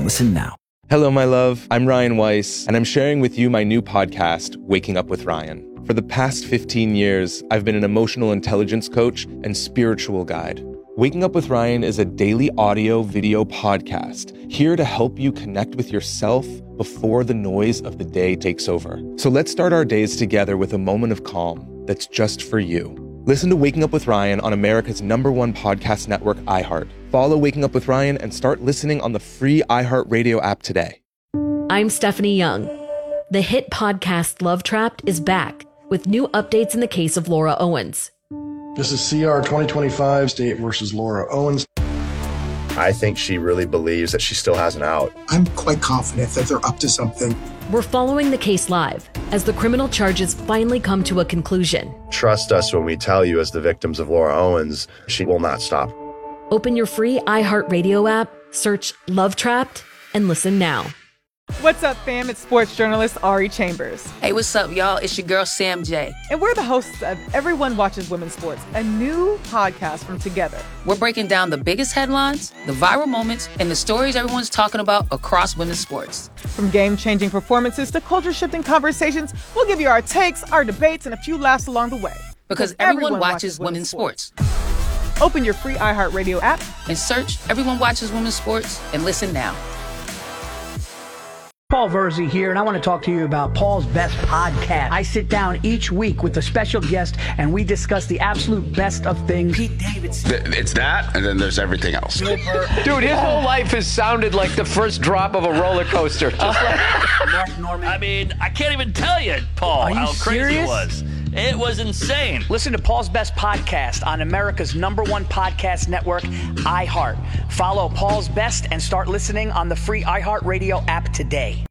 Listen now. Hello, my love. I'm Ryan Weiss, and I'm sharing with you my new podcast, Waking Up with Ryan. For the past 15 years, I've been an emotional intelligence coach and spiritual guide. Waking Up with Ryan is a daily audio video podcast here to help you connect with yourself before the noise of the day takes over. So let's start our days together with a moment of calm that's just for you. Listen to Waking Up with Ryan on America's #1 podcast network, iHeart. Follow Waking Up with Ryan and start listening on the free iHeartRadio app today. I'm Stephanie Young. The hit podcast Love Trapped is back with new updates in the case of Laura Owens. This is CR 2025, State versus Laura Owens. I think she really believes that she still has an out. I'm quite confident that they're up to something. We're following the case live as the criminal charges finally come to a conclusion. Trust us when we tell you, as the victims of Laura Owens, she will not stop. Open your free iHeartRadio app, search Love Trapped, and listen now. What's up, fam? It's sports journalist Ari Chambers. Hey, what's up, y'all? It's your girl, Sam J. And we're the hosts of Everyone Watches Women's Sports, a new podcast from Together. We're breaking down the biggest headlines, the viral moments, and the stories everyone's talking about across women's sports. From game-changing performances to culture-shifting conversations, we'll give you our takes, our debates, and a few laughs along the way. Because everyone watches women's sports. Open your free iHeartRadio app and search Everyone Watches Women's Sports and listen now. Paul Verzi here, and I want to talk to you about Paul's Best Podcast. I sit down each week with a special guest, and we discuss the absolute best of things. Pete Davidson. It's that, and then there's everything else. Dude, his whole life has sounded like the first drop of a roller coaster. Just Mark Norman. I mean, I can't even tell you, Paul, how crazy it was. It was insane. Listen to Paul's Best Podcast on America's #1 podcast network, iHeart. Follow Paul's Best and start listening on the free iHeartRadio app today.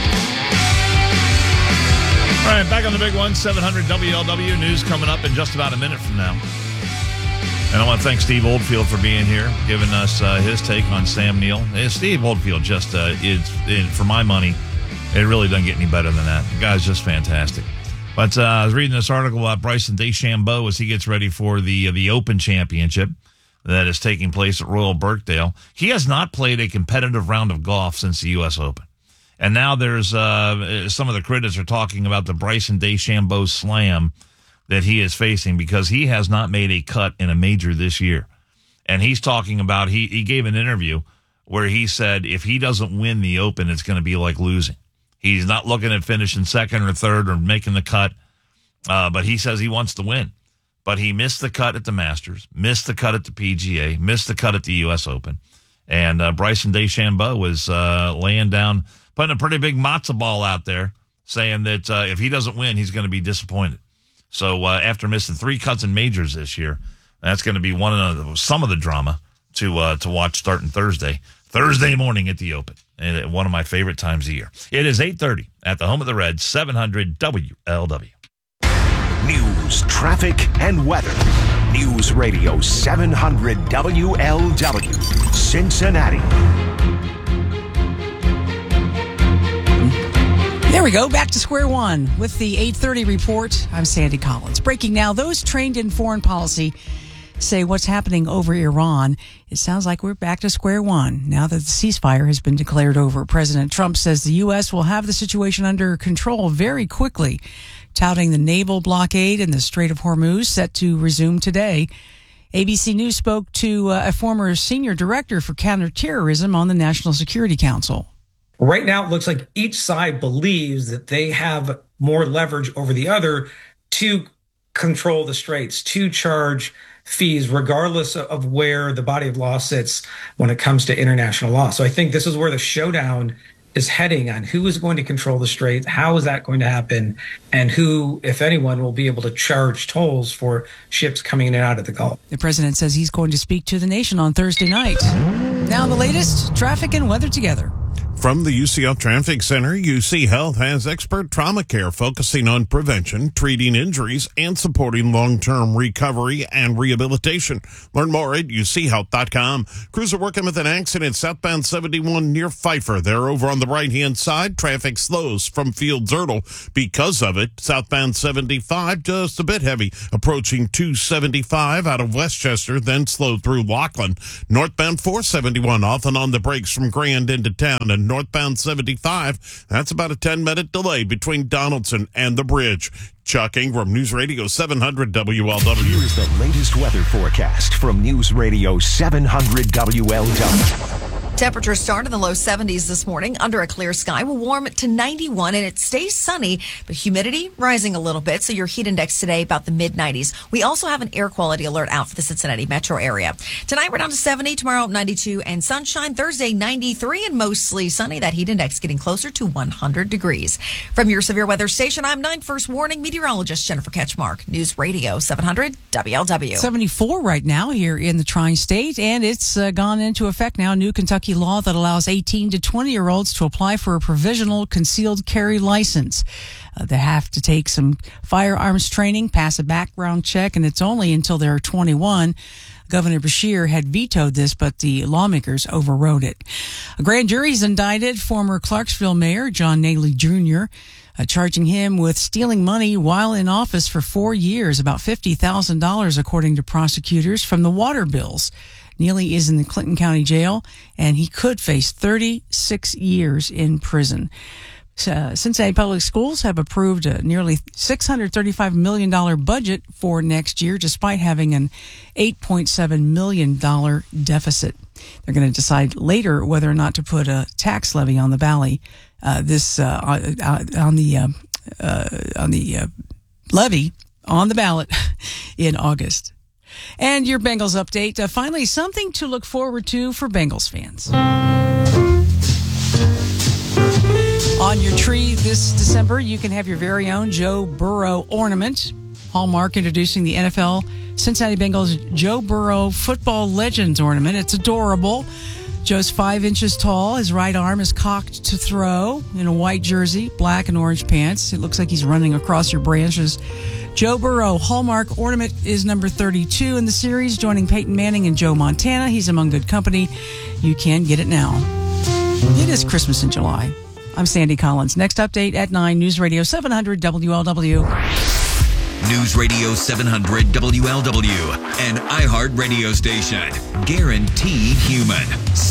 All right, back on the big one, 700 WLW news coming up in just about a minute from now. And I want to thank Steve Oldfield for being here, giving us his take on Sam Neill. Steve Oldfield just is, for my money, it really doesn't get any better than that. The guy's just fantastic. But I was reading this article about Bryson DeChambeau as he gets ready for the Open Championship that is taking place at Royal Birkdale. He has not played a competitive round of golf since the U.S. Open. And now there's some of the critics are talking about the Bryson DeChambeau slam that he is facing because he has not made a cut in a major this year. And he's talking about, he gave an interview where he said if he doesn't win the Open, it's going to be like losing. He's not looking at finishing second or third or making the cut, but he says he wants to win. But he missed the cut at the Masters, missed the cut at the PGA, missed the cut at the U.S. Open. And Bryson DeChambeau was laying down, putting a pretty big matzo ball out there, saying that if he doesn't win, he's going to be disappointed. So after missing 3 cuts in majors this year, that's going to be some of the drama to watch starting Thursday morning at the Open. And one of my favorite times of year. It is 8:30 at the home of the Reds, 700 WLW. News, traffic, and weather. News Radio 700 WLW, Cincinnati. There we go, back to square one with the 8:30 report. I'm Sandy Collins. Breaking now, those trained in foreign policy say what's happening over Iran. It sounds like we're back to square one now that the ceasefire has been declared over. President Trump says the U.S. will have the situation under control very quickly, touting the naval blockade in the Strait of Hormuz set to resume today. ABC News spoke to a former senior director for counterterrorism on the National Security Council. Right now, it looks like each side believes that they have more leverage over the other to control the straits, to charge fees, regardless of where the body of law sits when it comes to international law. So I think this is where the showdown is heading on who is going to control the strait, how is that going to happen, and who, if anyone, will be able to charge tolls for ships coming in and out of the Gulf. The president says he's going to speak to the nation on Thursday night. Now the latest, traffic and weather together. From the UC Health Traffic Center, UC Health has expert trauma care focusing on prevention, treating injuries, and supporting long-term recovery and rehabilitation. Learn more at uchealth.com. Crews are working with an accident southbound 71 near Pfeiffer. They're over on the right-hand side. Traffic slows from Fields Erdel because of it. Southbound 75 just a bit heavy, approaching 275 out of Westchester, then slow through Laughlin. Northbound 471 off and on the brakes from Grand into town, and northbound 75, that's about a 10-minute delay between Donaldson and the bridge. Chuck Ingram, News Radio 700 WLW. Here's the latest weather forecast from News Radio 700 WLW. Temperatures start in the low 70s this morning under a clear sky. Will warm to 91 and it stays sunny, but humidity rising a little bit. So your heat index today about the mid 90s. We also have an air quality alert out for the Cincinnati metro area. Tonight we're down to 70, tomorrow 92 and sunshine. Thursday 93 and mostly sunny. That heat index getting closer to 100 degrees. From your severe weather station, I'm 9 First Warning meteorologist Jennifer Ketchmark. News Radio 700 WLW. 74 right now here in the Tri-State, and it's gone into effect now. New Kentucky law that allows 18 to 20-year-olds to apply for a provisional concealed carry license. They have to take some firearms training, pass a background check, and it's only until they're 21. Governor Beshear had vetoed this, but the lawmakers overrode it. A grand jury's indicted former Clarksville Mayor John Naley Jr., charging him with stealing money while in office for 4 years, about $50,000, according to prosecutors, from the water bills. Neely is in the Clinton County Jail, and he could face 36 years in prison. Cincinnati Public Schools have approved a nearly $635 million budget for next year, despite having an $8.7 million deficit. They're going to decide later whether or not to put a tax levy on the valley. On the levy on the ballot in August. And your Bengals update. Finally, something to look forward to for Bengals fans. On your tree this December, you can have your very own Joe Burrow ornament. Hallmark introducing the NFL Cincinnati Bengals Joe Burrow Football Legends ornament. It's adorable. Joe's 5 inches tall. His right arm is cocked to throw in a white jersey, black and orange pants. It looks like he's running across your branches. Joe Burrow Hallmark ornament is number 32 in the series, joining Peyton Manning and Joe Montana. He's among good company. You can get it now. It is Christmas in July. I'm Sandy Collins. Next update at 9, News Radio 700 WLW. News Radio 700 WLW, an iHeart radio station. Guaranteed human.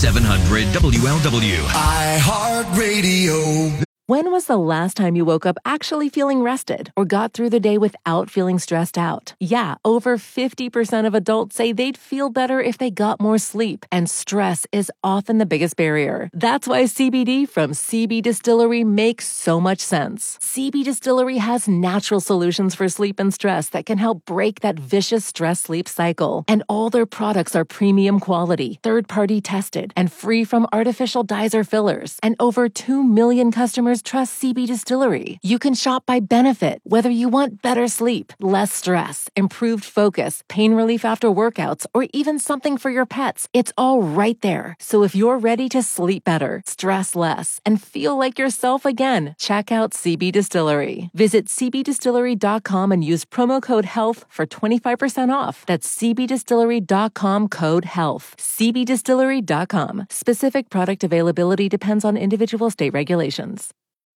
700 WLW. iHeart Radio. When was the last time you woke up actually feeling rested or got through the day without feeling stressed out? Yeah, over 50% of adults say they'd feel better if they got more sleep, and stress is often the biggest barrier. That's why CBD from CB Distillery makes so much sense. CB Distillery has natural solutions for sleep and stress that can help break that vicious stress-sleep cycle. And all their products are premium quality, third-party tested, and free from artificial dyes or fillers. And over 2 million customers trust CB Distillery. You can shop by benefit, whether you want better sleep, less stress, improved focus, pain relief after workouts, or even something for your pets. It's all right there. So if you're ready to sleep better, stress less, and feel like yourself again, check out CB Distillery. Visit cbdistillery.com and use promo code HEALTH for 25% off. That's cbdistillery.com code HEALTH. cbdistillery.com. Specific product availability depends on individual state regulations.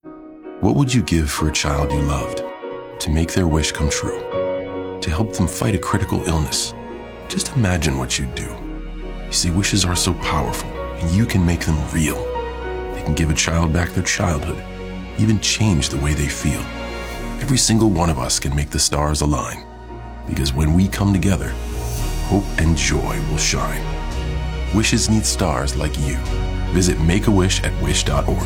What would you give for a child you loved? To make their wish come true? To help them fight a critical illness? Just imagine what you'd do. You see, wishes are so powerful, and you can make them real. They can give a child back their childhood, even change the way they feel. Every single one of us can make the stars align, because when we come together, hope and joy will shine. Wishes need stars like you. Visit Make-A-Wish at wish.org.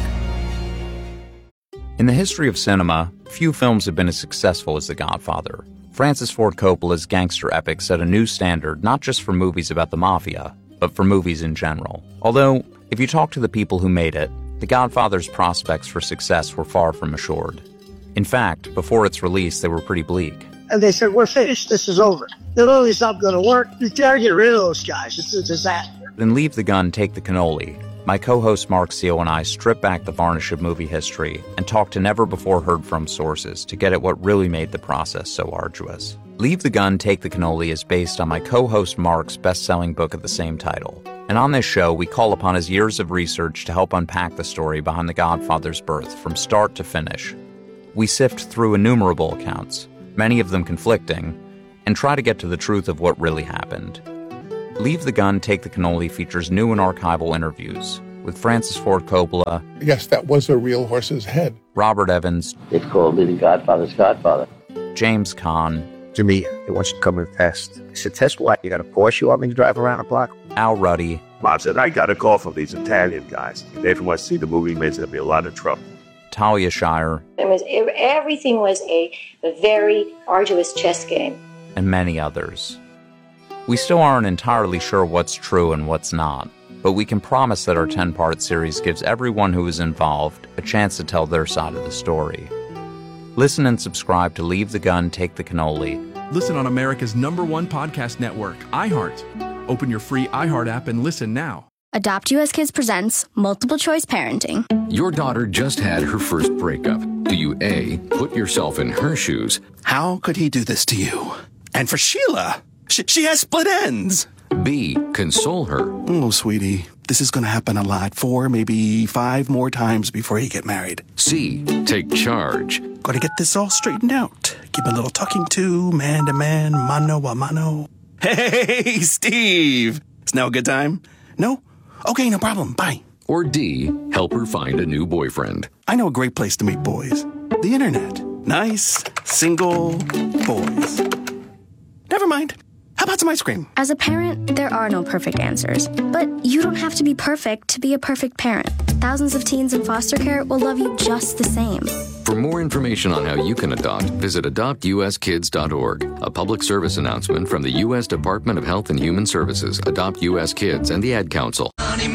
In the history of cinema, few films have been as successful as The Godfather. Francis Ford Coppola's gangster epic set a new standard not just for movies about the mafia, but for movies in general. Although, if you talk to the people who made it, The Godfather's prospects for success were far from assured. In fact, before its release, they were pretty bleak. And they said, we're finished, this is over. The movie's not going to work. You gotta get rid of those guys, it's a disaster. Then Leave the Gun, Take the Cannoli my co-host Mark Seal and I strip back the varnish of movie history and talk to never-before-heard-from sources to get at what really made the process so arduous. Leave the Gun, Take the Cannoli is based on my co-host Mark's best-selling book of the same title. And on this show, we call upon his years of research to help unpack the story behind The Godfather's birth from start to finish. We sift through innumerable accounts, many of them conflicting, and try to get to the truth of what really happened. Leave the Gun, Take the Cannoli features new and archival interviews with Francis Ford Coppola. Yes, that was a real horse's head. Robert Evans. They called me the Godfather's Godfather. James Caan. Jimmy, they want you to come and test. I said, test what? You got a Porsche you want me to drive around the block? Al Ruddy. Mom said, I got a call from these Italian guys. They want to see the movie, there's going to be a lot of trouble. Talia Shire. Everything was a very arduous chess game. And many others. We still aren't entirely sure what's true and what's not, but we can promise that our 10-part series gives everyone who is involved a chance to tell their side of the story. Listen and subscribe to Leave the Gun, Take the Cannoli. Listen on America's #1 podcast network, iHeart. Open your free iHeart app and listen now. Adopt US Kids presents Multiple Choice Parenting. Your daughter just had her first breakup. Do you A, put yourself in her shoes? How could he do this to you? And for Sheila, she has split ends. B, console her. Oh, sweetie, this is going to happen a lot. 4, maybe 5 more times before you get married. C, take charge. Got to get this all straightened out. Give a little talking to, man to man, mano a mano. Hey, Steve. Is now a good time? No? Okay, no problem. Bye. Or D, help her find a new boyfriend. I know a great place to meet boys. The internet. Nice, single boys. Never mind. How about some ice cream? As a parent, there are no perfect answers. But you don't have to be perfect to be a perfect parent. Thousands of teens in foster care will love you just the same. For more information on how you can adopt, visit adoptuskids.org. A public service announcement from the U.S. Department of Health and Human Services, Adopt U.S. Kids, and the Ad Council.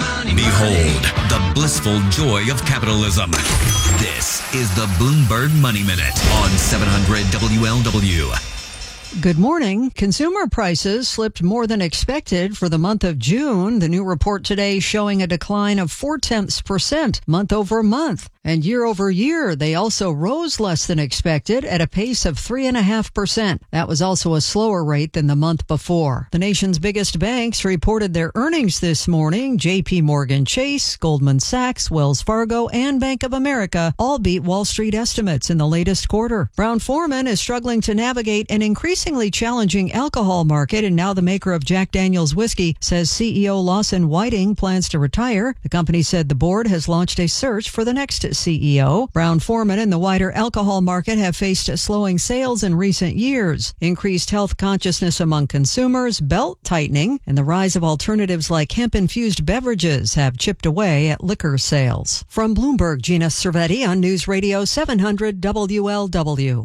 Behold the blissful joy of capitalism. This is the Bloomberg Money Minute on 700 WLW. Good morning. Consumer prices slipped more than expected for the month of June. The new report today showing a decline of 0.4% month over month. And year over year, they also rose less than expected at a pace of 3.5%. That was also a slower rate than the month before. The nation's biggest banks reported their earnings this morning. JP Morgan Chase, Goldman Sachs, Wells Fargo, and Bank of America all beat Wall Street estimates in the latest quarter. Brown-Forman is struggling to navigate an increasingly challenging alcohol market, and now the maker of Jack Daniel's whiskey says CEO Lawson Whiting plans to retire. The company said the board has launched a search for the next CEO. Brown-Forman and the wider alcohol market have faced slowing sales in recent years. Increased health consciousness among consumers, belt tightening, and the rise of alternatives like hemp-infused beverages have chipped away at liquor sales. From Bloomberg, Gina Cervetti on News Radio 700 WLW.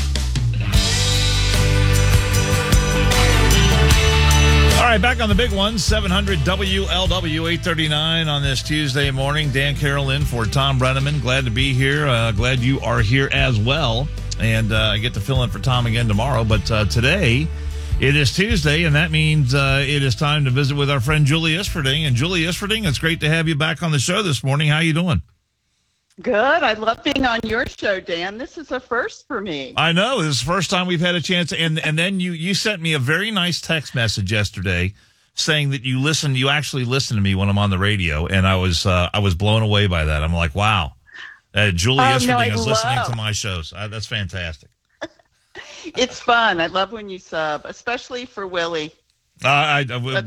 All right, back on the big one, 700 WLW 839 on this Tuesday morning. Dan Carroll in for Tom Brenneman. Glad to be here. Glad you are here as well. And I get to fill in for Tom again tomorrow. But today, it is Tuesday, and that means it is time to visit with our friend Julie Isfording. And Julie Isfording, it's great to have you back on the show this morning. How you doing? Good. I love being on your show, Dan. This is a first for me. I know. This is the first time we've had a chance. And then you sent me a very nice text message yesterday saying that you actually listen to me when I'm on the radio. And I was blown away by that. I'm like, wow. Julie Isfording is listening to my shows. That's fantastic. It's fun. I love when you sub, especially for Willie. We try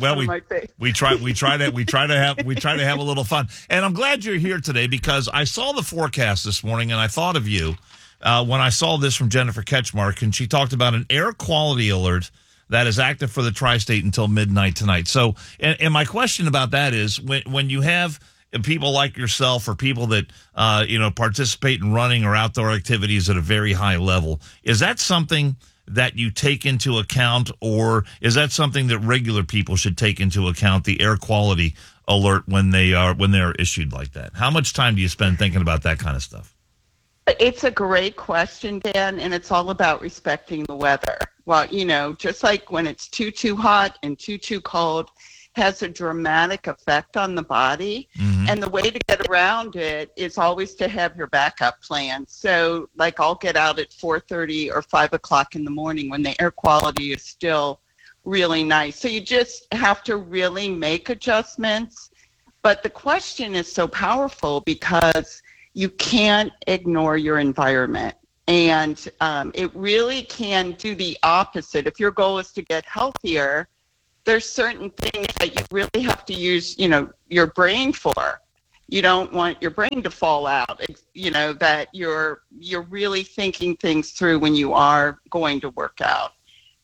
to have a little fun, and I'm glad you're here today because I saw the forecast this morning and I thought of you when I saw this from Jennifer Ketchmark, and she talked about an air quality alert that is active for the tri-state until midnight tonight. So, and my question about that is when you have people like yourself or people that participate in running or outdoor activities at a very high level, is that something that you take into account, or is that something that regular people should take into account, the air quality alert when they're issued like that? How much time do you spend thinking about that kind of stuff? It's a great question, Dan, and it's all about respecting the weather. Well, just like when it's too hot and too cold, has a dramatic effect on the body. Mm-hmm. And the way to get around it is always to have your backup plan. So, like, I'll get out at 4:30 or 5 o'clock in the morning when the air quality is still really nice. So you just have to really make adjustments. But the question is so powerful because you can't ignore your environment. And it really can do the opposite. If your goal is to get healthier, there's certain things that you really have to use, your brain for. You don't want your brain to fall out, that you're really thinking things through when you are going to work out.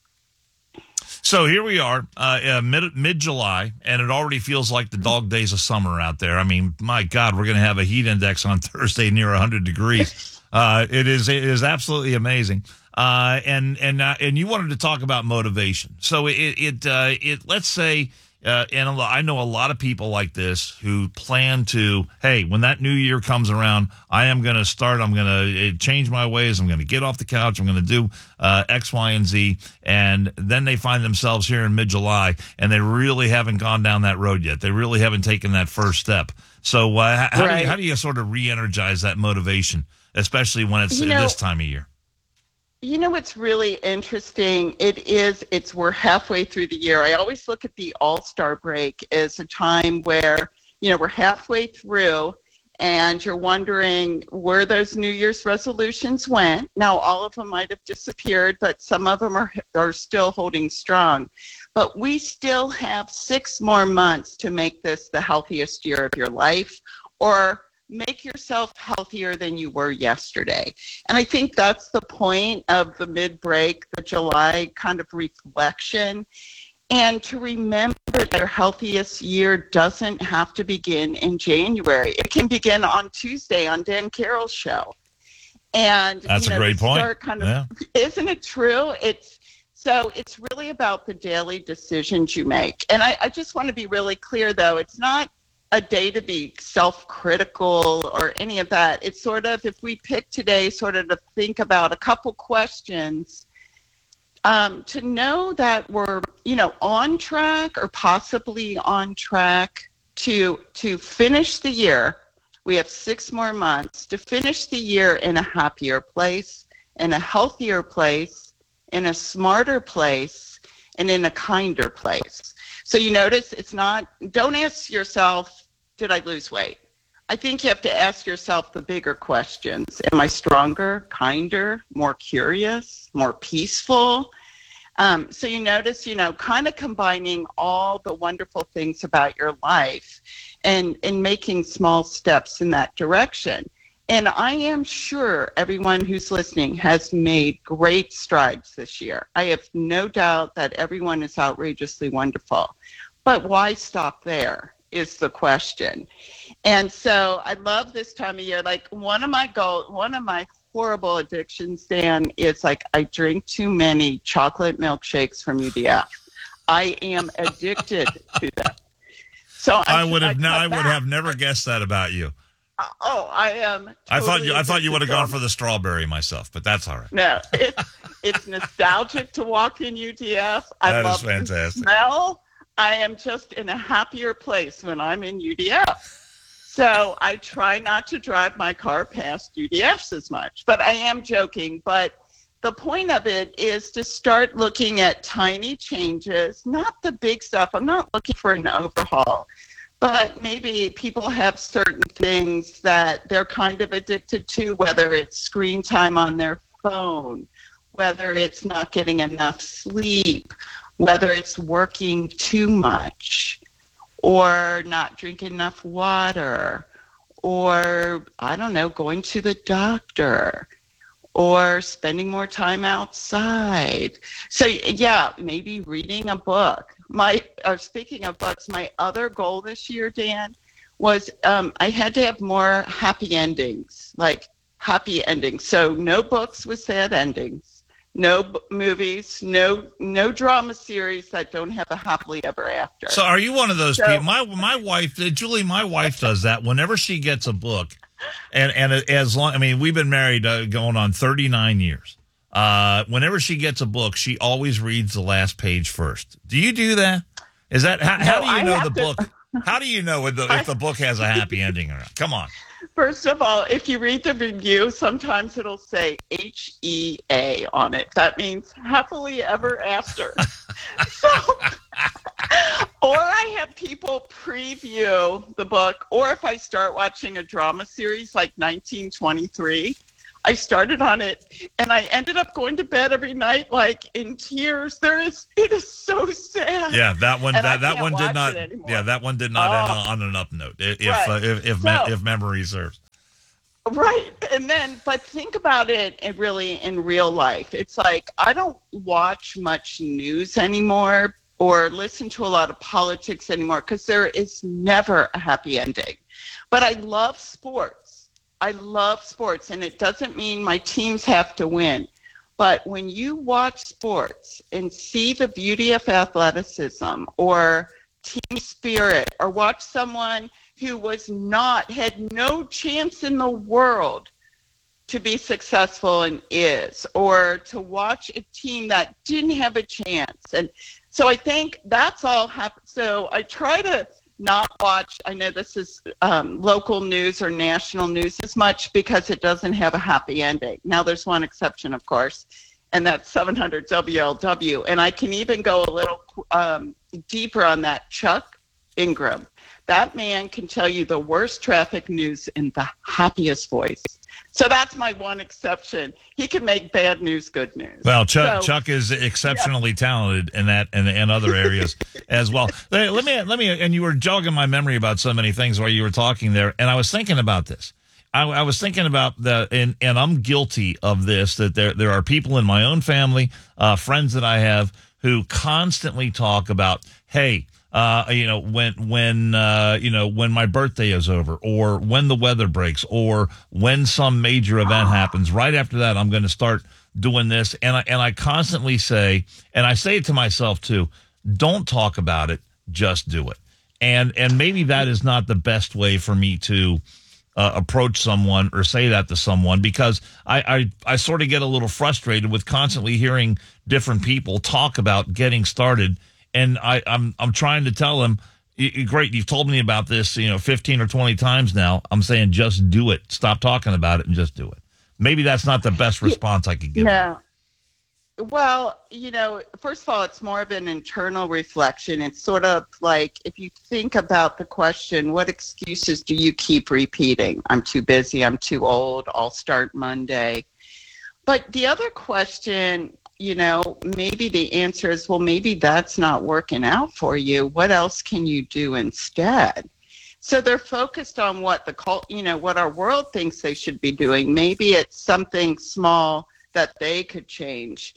So here we are, mid-July, and it already feels like the dog days of summer out there. I mean, my God, we're going to have a heat index on Thursday near 100 degrees. It is absolutely amazing. And you wanted to talk about motivation. So let's say, and I know a lot of people like this who plan to, hey, when that new year comes around, I'm going to change my ways. I'm going to get off the couch. I'm going to do X, Y, and Z. And then they find themselves here in mid-July, and they really haven't gone down that road yet. They really haven't taken that first step. So how do you sort of re-energize that motivation, especially when it's this time of year? What's really interesting, we're halfway through the year. I always look at the All-Star break as a time where, we're halfway through and you're wondering where those New Year's resolutions went. Now, all of them might have disappeared, but some of them are still holding strong. But we still have 6 more months to make this the healthiest year of your life, or make yourself healthier than you were yesterday. And I think that's the point of the mid-break, the July kind of reflection. And to remember that your healthiest year doesn't have to begin in January. It can begin on Tuesday on Dan Carroll's show. And that's a great point. Isn't it true? It's really about the daily decisions you make. And I just want to be really clear, though, it's not a day to be self-critical or any of that. It's sort of, if we pick today sort of to think about a couple questions, to know that we're, on track or possibly on track to finish the year. We have 6 more months to finish the year in a happier place, in a healthier place, in a smarter place, and in a kinder place. So you notice don't ask yourself, did I lose weight? I think you have to ask yourself the bigger questions. Am I stronger, kinder, more curious, more peaceful? So you notice, kind of combining all the wonderful things about your life and making small steps in that direction. And I am sure everyone who's listening has made great strides this year. I have no doubt that everyone is outrageously wonderful. But why stop there is the question. And so I love this time of year. Like one of my horrible addictions, Dan, is like I drink too many chocolate milkshakes from UDF. I am addicted to them. So I would have never guessed that about you. I am. Totally I thought you would have gone for the strawberry myself, but that's all right. No, it's nostalgic to walk in UDF. That is fantastic. The smell. I am just in a happier place when I'm in UDF. So I try not to drive my car past UDFs as much, but I am joking. But the point of it is to start looking at tiny changes, not the big stuff. I'm not looking for an overhaul. But maybe people have certain things that they're kind of addicted to, whether it's screen time on their phone, whether it's not getting enough sleep, whether it's working too much, or not drinking enough water, or, I don't know, going to the doctor, or spending more time outside. So, yeah, maybe reading a book. Speaking of books, my other goal this year, Dan, was I had to have more happy endings, So no books with sad endings, no movies, no drama series that don't have a happily ever after. So are you one of those people? My wife, Julie, my wife does that whenever she gets a book. And as long, I mean, we've been married going on 39 years. Whenever she gets a book, she always reads the last page first. Do you do that? Is that how No, do you I know have the to- book? How do you know if the book has a happy ending or not? Come on. First of all, if you read the review, sometimes it'll say HEA on it. That means happily ever after. Or I have people preview the book, or if I start watching a drama series like 1923, I started on it and I ended up going to bed every night like in tears. It is so sad. Yeah, that one. And I That can't one did watch not. it anymore. Yeah, that one did not end on an up note. If memory serves. Right. And then, but think about it in real life. It's like I don't watch much news anymore or listen to a lot of politics anymore because there is never a happy ending. But I love sports. And it doesn't mean my teams have to win. But when you watch sports and see the beauty of athleticism or team spirit, or watch someone who had no chance in the world to be successful and is, or to watch a team that didn't have a chance. And so I think that's all happened. So I try to not watch, I know this is local news or national news as much because it doesn't have a happy ending. Now there's one exception, of course, and that's 700 WLW. And I can even go a little deeper on that. Chuck Ingram. That man can tell you the worst traffic news in the happiest voice. So that's my one exception. He can make bad news good news. Well, Chuck is exceptionally talented in that and other areas as well. Let me. And you were jogging my memory about so many things while you were talking there, and I was thinking about this. I was thinking about and I'm guilty of this. That there are people in my own family, friends that I have, who constantly talk about, hey, when my birthday is over, or when the weather breaks, or when some major event happens, right after that, I'm going to start doing this. And I constantly say, and I say it to myself too, don't talk about it, just do it. And maybe that is not the best way for me to approach someone or say that to someone, because I sort of get a little frustrated with constantly hearing different people talk about getting started. And I'm trying to tell them, great, you've told me about this, 15 or 20 times now. I'm saying just do it. Stop talking about it and just do it. Maybe that's not the best response I could give. Yeah. Well, first of all, it's more of an internal reflection. It's sort of like if you think about the question, what excuses do you keep repeating? I'm too busy. I'm too old. I'll start Monday. But the other question, maybe the answer is, well, maybe that's not working out for you. What else can you do instead? So they're focused on what what our world thinks they should be doing. Maybe it's something small that they could change.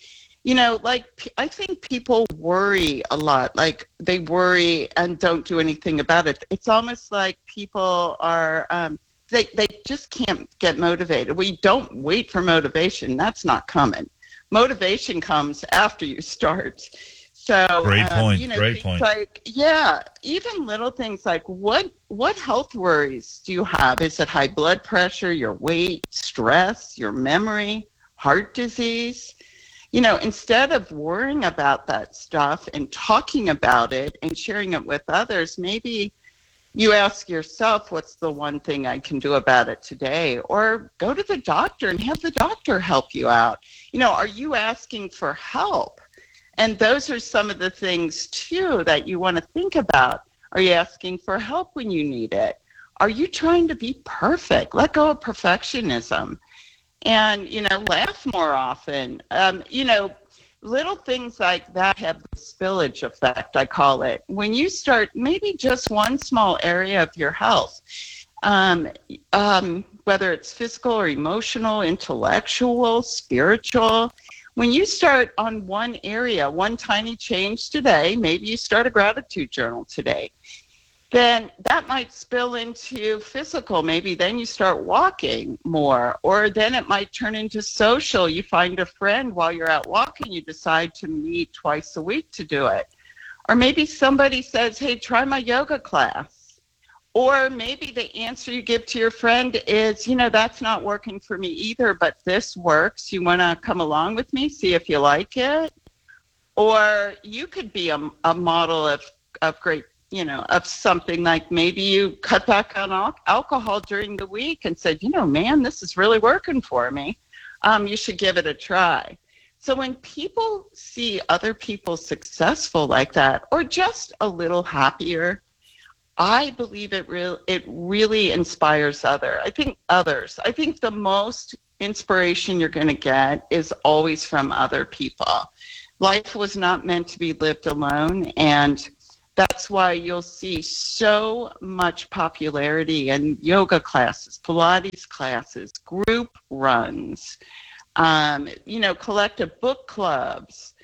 I think people worry a lot. Like they worry and don't do anything about it. It's almost like people are, they just can't get motivated. We don't wait for motivation. That's not coming. Motivation comes after you start. So great point. Great point. Like, even little things like what health worries do you have? Is it high blood pressure, your weight, stress, your memory, heart disease? Instead of worrying about that stuff and talking about it and sharing it with others, maybe you ask yourself, what's the one thing I can do about it today? Or go to the doctor and have the doctor help you out. Are you asking for help? And those are some of the things, too, that you want to think about. Are you asking for help when you need it? Are you trying to be perfect? Let go of perfectionism. And, laugh more often. Little things like that have the spillage effect, I call it. When you start maybe just one small area of your health, whether it's physical or emotional, intellectual, spiritual, when you start on one area, one tiny change today, maybe you start a gratitude journal today, then that might spill into physical. Maybe then you start walking more, or then it might turn into social. You find a friend while you're out walking, you decide to meet twice a week to do it. Or maybe somebody says, hey, try my yoga class. Or maybe the answer you give to your friend is, that's not working for me either, but this works. You want to come along with me, see if you like it? Or you could be a model of great, of something like maybe you cut back on alcohol during the week and said, man, this is really working for me. You should give it a try. So when people see other people successful like that, or just a little happier, I believe it really inspires others. I think the most inspiration you're going to get is always from other people. Life was not meant to be lived alone, and that's why you'll see so much popularity in yoga classes, Pilates classes, group runs, collective book clubs,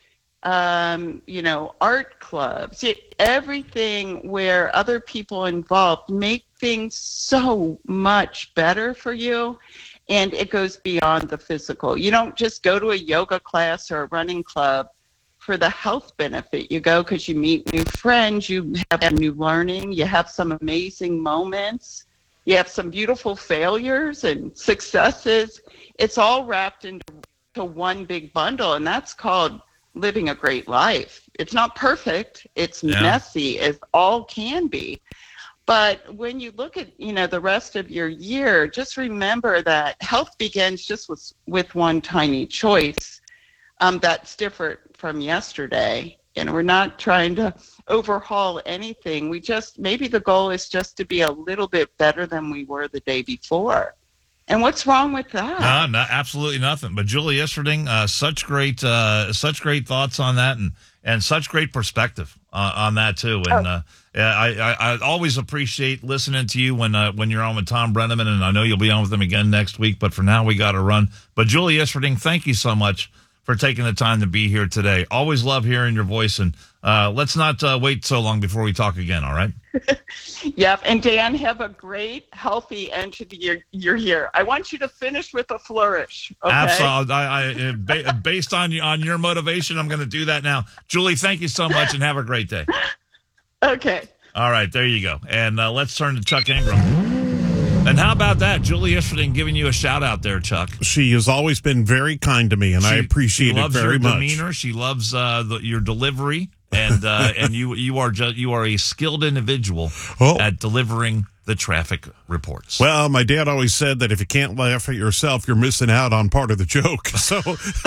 art clubs, everything where other people involved make things so much better for you. And it goes beyond the physical. You don't just go to a yoga class or a running club for the health benefit. You go because you meet new friends, you have new learning, you have some amazing moments, you have some beautiful failures and successes. It's all wrapped into one big bundle, and that's called living a great life. It's not perfect, it's messy as all can be. But when you look at, the rest of your year, just remember that health begins just with one tiny choice that's different from yesterday. And we're not trying to overhaul anything. Maybe the goal is just to be a little bit better than we were the day before. And what's wrong with that? No, absolutely nothing. But Julie Istrading, such great thoughts on that, and such great perspective on that too. And I always appreciate listening to you when you're on with Tom Brenneman, and I know you'll be on with him again next week. But for now, we got to run. But Julie Istrading, thank you so much for taking the time to be here today. Always love hearing your voice, and let's not wait so long before we talk again. All right. Yep. And Dan, have a great, healthy end to the year here. I want you to finish with a flourish. Okay? Absolutely. Based on your motivation, I'm going to do that now. Julie, thank you so much, and have a great day. Okay. All right. There you go. And let's turn to Chuck Ingram. And how about that? Julie Istrading giving you a shout out there, Chuck. She has always been very kind to me, and I appreciate it very much. She loves your demeanor. She loves your delivery. And you are a skilled individual at delivering the traffic reports. Well, my dad always said that if you can't laugh at yourself, you're missing out on part of the joke. So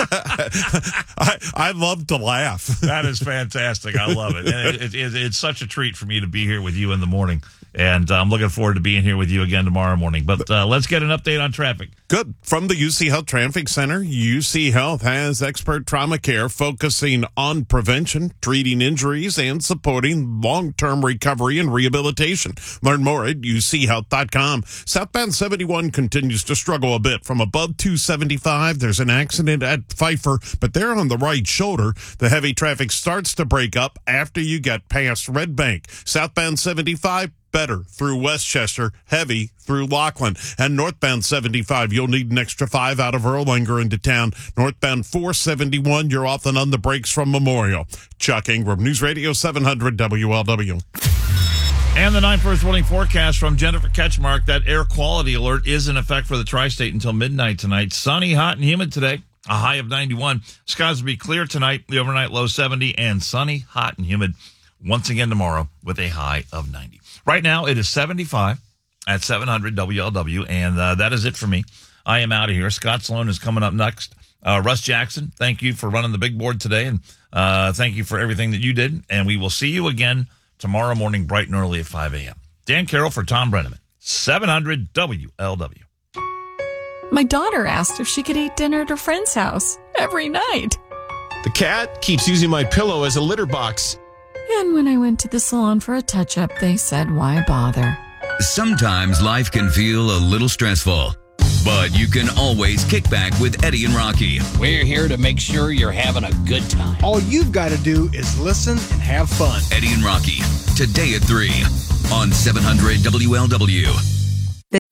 I love to laugh. That is fantastic. I love it. And it's such a treat for me to be here with you in the morning. And I'm looking forward to being here with you again tomorrow morning. But let's get an update on traffic. Good. From the UC Health Traffic Center, UC Health has expert trauma care focusing on prevention, treating injuries, and supporting long-term recovery and rehabilitation. Learn more at uchealth.com. Southbound 71 continues to struggle a bit. From above 275, there's an accident at Pfeiffer, but they're on the right shoulder. The heavy traffic starts to break up after you get past Red Bank. Southbound 75, better through Westchester, heavy through Laughlin. And northbound 75, you'll need an extra 5 out of Erlanger into town. Northbound 471, you're often on the brakes from Memorial. Chuck Ingram, News Radio 700 WLW. And the 9 first warning forecast from Jennifer Ketchmark. That air quality alert is in effect for the tri-state until midnight tonight. Sunny, hot, and humid today. A high of 91. Skies will be clear tonight. The overnight low 70, and sunny, hot, and humid once again tomorrow with a high of 90. Right now, it is 75 at 700 WLW, and that is it for me. I am out of here. Scott Sloan is coming up next. Russ Jackson, thank you for running the big board today, and thank you for everything that you did. And we will see you again tomorrow morning, bright and early at 5 a.m. Dan Carroll for Tom Brenneman, 700 WLW. My daughter asked if she could eat dinner at her friend's house every night. The cat keeps using my pillow as a litter box. And when I went to the salon for a touch-up, they said, why bother? Sometimes life can feel a little stressful, but you can always kick back with Eddie and Rocky. We're here to make sure you're having a good time. All you've got to do is listen and have fun. Eddie and Rocky, today at 3 on 700 WLW.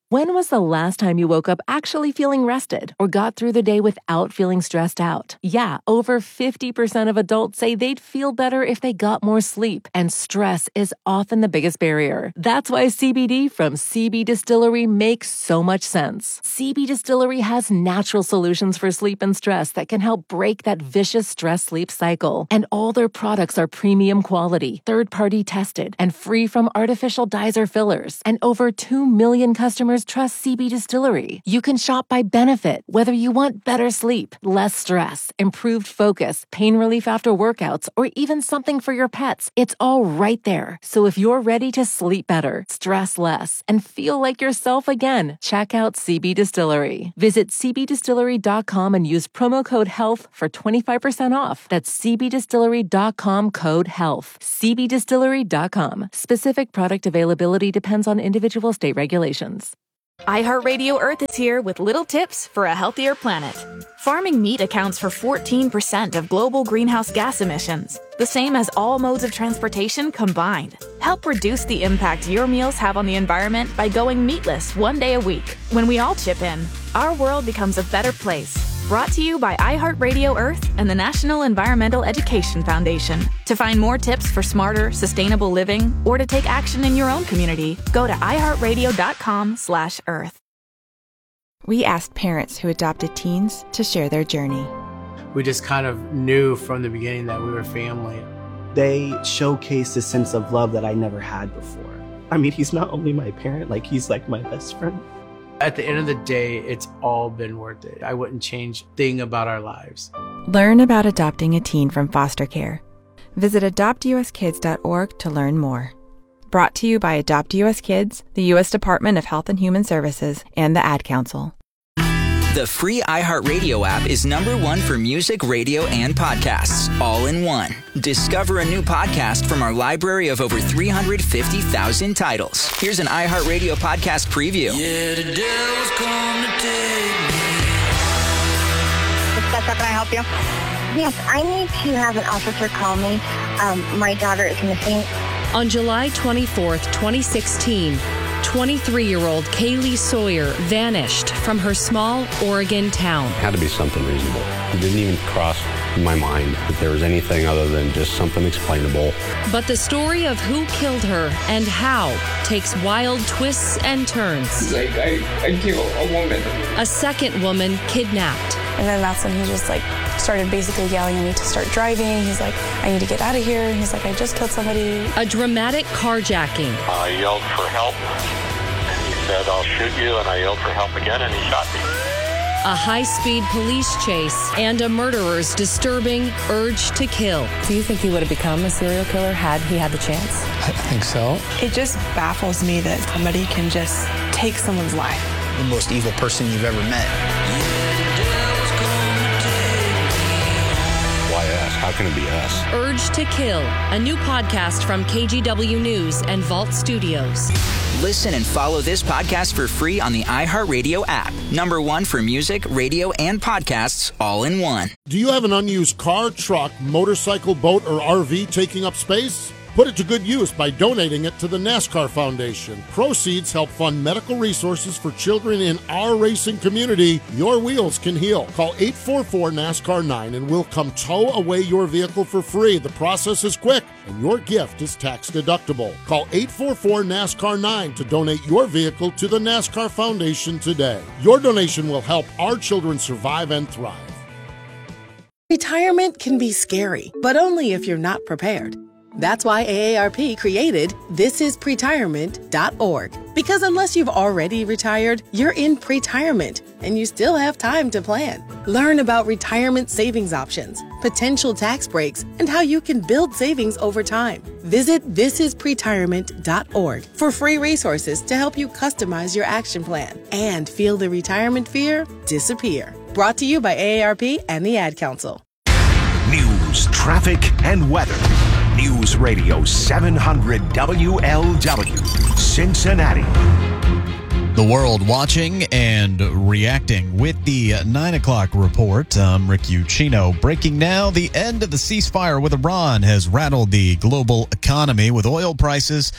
When was the last time you woke up actually feeling rested or got through the day without feeling stressed out? Yeah, over 50% of adults say they'd feel better if they got more sleep, and stress is often the biggest barrier. That's why CBD from CB Distillery makes so much sense. CB Distillery has natural solutions for sleep and stress that can help break that vicious stress-sleep cycle. And all their products are premium quality, third-party tested, and free from artificial dyes or fillers. And over 2 million customers trust CB Distillery. You can shop by benefit, whether you want better sleep, less stress, improved focus, pain relief after workouts, or even something for your pets. It's all right there. So if you're ready to sleep better, stress less, and feel like yourself again, check out CB Distillery. Visit cbdistillery.com and use promo code HEALTH for 25% off. That's cbdistillery.com, code HEALTH. cbdistillery.com. Specific product availability depends on individual state regulations. iHeartRadio Earth is here with little tips for a healthier planet. Farming meat accounts for 14% of global greenhouse gas emissions, the same as all modes of transportation combined. Help reduce the impact your meals have on the environment by going meatless one day a week. When we all chip in, our world becomes a better place. Brought to you by iHeartRadio Earth and the National Environmental Education Foundation. To find more tips for smarter, sustainable living, or to take action in your own community, go to iHeartRadio.com/Earth. We asked parents who adopted teens to share their journey. We just kind of knew from the beginning that we were family. They showcased a sense of love that I never had before. I mean, he's not only my parent, like he's like my best friend. At the end of the day, it's all been worth it. I wouldn't change a thing about our lives. Learn about adopting a teen from foster care. Visit adoptuskids.org to learn more. Brought to you by Adopt US Kids, the U.S. Department of Health and Human Services, and the Ad Council. The free iHeartRadio app is #1 for music, radio, and podcasts, all in one. Discover a new podcast from our library of over 350,000 titles. Here's an iHeartRadio podcast preview. Yeah, the devil's come to take me. Can I help you? Yes, I need to have an officer call me. My daughter is missing. On July 24th, 2016, 23-year-old Kaylee Sawyer vanished from her small Oregon town. It had to be something reasonable. It didn't even cross my mind that there was anything other than just something explainable. But the story of who killed her and how takes wild twists and turns. Like, I killed a woman. A second woman kidnapped. And then that's when he just started basically yelling at me to start driving. He's like, I need to get out of here. He's like, I just killed somebody. A dramatic carjacking. I yelled for help, and he said, I'll shoot you, and I yelled for help again, and he shot me. A high-speed police chase and a murderer's disturbing urge to kill. Do you think he would have become a serial killer had he had the chance? I think so. It just baffles me that somebody can just take someone's life. The most evil person you've ever met. How can it be us? Urge to Kill, a new podcast from KGW News and Vault Studios. Listen and follow this podcast for free on the iHeartRadio app. #1 for music, radio, and podcasts, all in one. Do you have an unused car, truck, motorcycle, boat, or RV taking up space? Put it to good use by donating it to the NASCAR Foundation. Proceeds help fund medical resources for children in our racing community. Your wheels can heal. Call 844-NASCAR-9 and we'll come tow away your vehicle for free. The process is quick and your gift is tax deductible. Call 844-NASCAR-9 to donate your vehicle to the NASCAR Foundation today. Your donation will help our children survive and thrive. Retirement can be scary, but only if you're not prepared. That's why AARP created thisispretirement.org. Because unless you've already retired, you're in pretirement, and you still have time to plan. Learn about retirement savings options, potential tax breaks, and how you can build savings over time. Visit thisispretirement.org for free resources to help you customize your action plan and feel the retirement fear disappear. Brought to you by AARP and the Ad Council. News, traffic, and weather. News Radio 700 WLW, Cincinnati. The world watching and reacting with the 9 o'clock report. I'm Rick Uccino. Breaking now, the end of the ceasefire with Iran has rattled the global economy with oil prices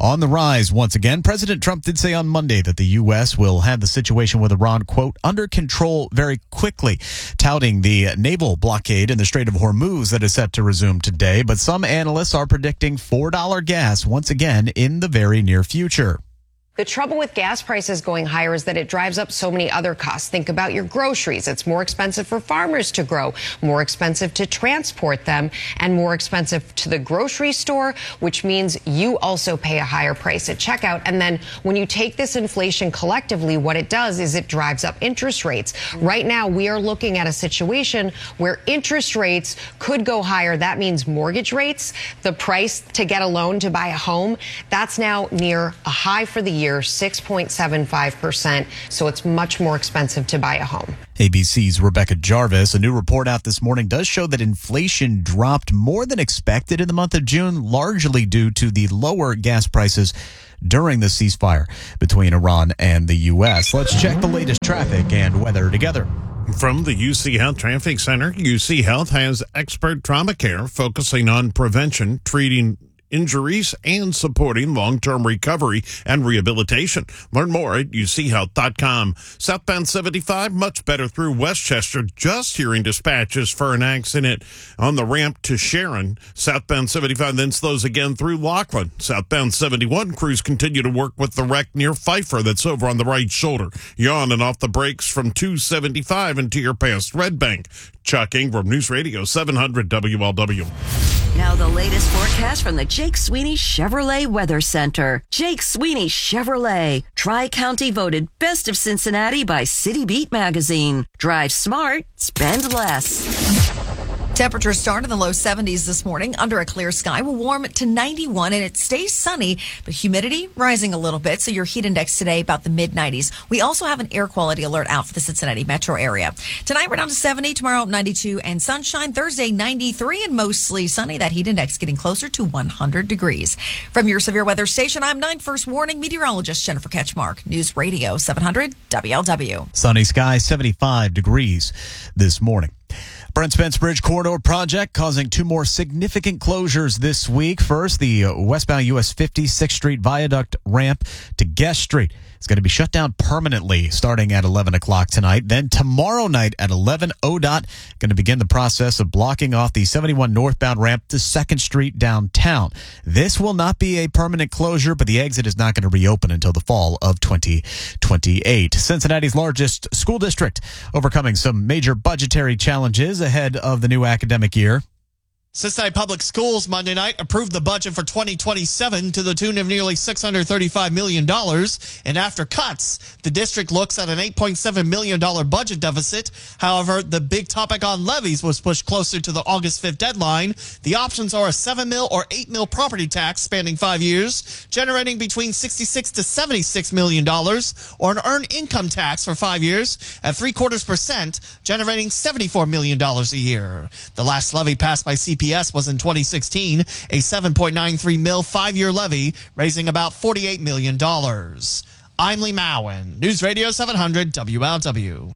on the rise once again. President Trump did say on Monday that the U.S. will have the situation with Iran, quote, under control very quickly, touting the naval blockade in the Strait of Hormuz that is set to resume today. But some analysts are predicting $4 gas once again in the very near future. The trouble with gas prices going higher is that it drives up so many other costs. Think about your groceries. It's more expensive for farmers to grow, more expensive to transport them, and more expensive to the grocery store, which means you also pay a higher price at checkout. And then when you take this inflation collectively, what it does is it drives up interest rates. Right now, we are looking at a situation where interest rates could go higher. That means mortgage rates, the price to get a loan to buy a home, that's now near a high for the year, 6.75%. So it's much more expensive to buy a home. ABC's Rebecca Jarvis. A new report out this morning does show that inflation dropped more than expected in the month of June, largely due to the lower gas prices during the ceasefire between Iran and the U.S. Let's check the latest traffic and weather together. From the UC Health Traffic Center, UC Health has expert trauma care focusing on prevention, treating injuries, and supporting long-term recovery and rehabilitation. Learn more at uchealth.com. Southbound 75, much better through Westchester. Just hearing dispatches for an accident on the ramp to Sharon. Southbound 75 then slows again through Laughlin. Southbound 71, crews continue to work with the wreck near Pfeiffer that's over on the right shoulder. You're on and off the brakes from 275 until you're past Red Bank. Chuck Ingram, News Radio 700 WLW. Now the latest forecast from the Jake Sweeney Chevrolet Weather Center. Jake Sweeney Chevrolet. Tri-County voted Best of Cincinnati by City Beat magazine. Drive smart, spend less. Temperatures start in the low 70s this morning under a clear sky. Will warm to 91 and it stays sunny, but humidity rising a little bit. So your heat index today about the mid 90s. We also have an air quality alert out for the Cincinnati metro area. Tonight we're down to 70, tomorrow 92 and sunshine. Thursday 93 and mostly sunny. That heat index getting closer to 100 degrees. From your severe weather station, I'm 9 First Warning meteorologist Jennifer Ketchmark. News Radio 700 WLW. Sunny sky, 75 degrees this morning. Brent Spence Bridge Corridor Project causing two more significant closures this week. First, the westbound US 56th Street Viaduct ramp to Guest Street is going to be shut down permanently starting at 11 o'clock tonight. Then tomorrow night at 11, ODOT going to begin the process of blocking off the 71 northbound ramp to 2nd Street downtown. This will not be a permanent closure, but the exit is not going to reopen until the fall of 2028. Cincinnati's largest school district overcoming some major budgetary challenges ahead of the new academic year. Cincinnati Public Schools Monday night approved the budget for 2027 to the tune of nearly $635 million. And after cuts, the district looks at an $8.7 million budget deficit. However, the big topic on levies was pushed closer to the August 5th deadline. The options are a $7 mil or $8 mil property tax spanning 5 years, generating between $66 to $76 million, or an earned income tax for 5 years at 0.75%, generating $74 million a year. The last levy passed by CPS was in 2016, a 7.93 mil 5-year levy, raising about $48 million. I'm Lee Mowen, News Radio 700 WLW.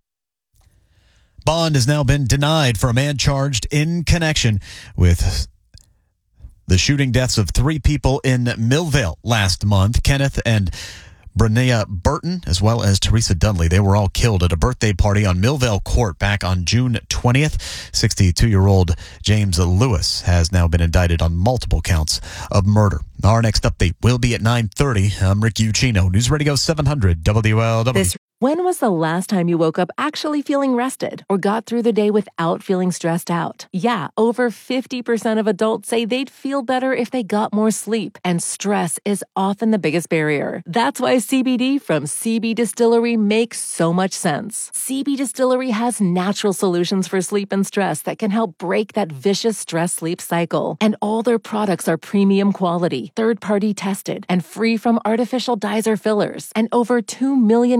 Bond has now been denied for a man charged in connection with the shooting deaths of 3 people in Millvale last month. Kenneth and Brennea Burton, as well as Teresa Dudley. They were all killed at a birthday party on Millvale Court back on June 20th. 62-year-old James Lewis has now been indicted on multiple counts of murder. Our next update will be at 9:30. I'm Rick Ucchino, News Radio 700 WLW. When was the last time you woke up actually feeling rested or got through the day without feeling stressed out? Yeah, over 50% of adults say they'd feel better if they got more sleep, and stress is often the biggest barrier. That's why CBD from CB Distillery makes so much sense. CB Distillery has natural solutions for sleep and stress that can help break that vicious stress-sleep cycle. And all their products are premium quality, third-party tested, and free from artificial dyes or fillers. And over 2 million customers